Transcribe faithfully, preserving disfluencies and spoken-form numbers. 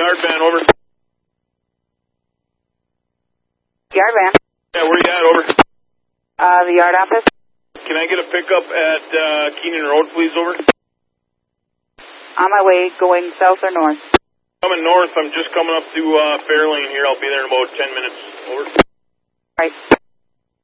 yard van, over. Yard van. Yeah, where you at, over? Uh, the yard office. Can I get a pickup at uh, Keenan Road, please, over? On my way, going south or north? Coming north. I'm just coming up to uh, Fairlane here. I'll be there in about ten minutes. Over. Right.